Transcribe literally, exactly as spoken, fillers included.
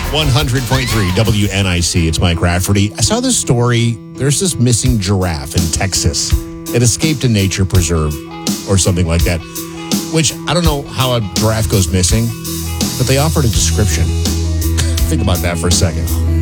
one hundred point three W N I C. It's Mike Rafferty. I saw this story. There's this missing giraffe in Texas. It escaped a nature preserve or something like that, which I don't know how a giraffe goes missing, but they offered a description. Think about that for a second.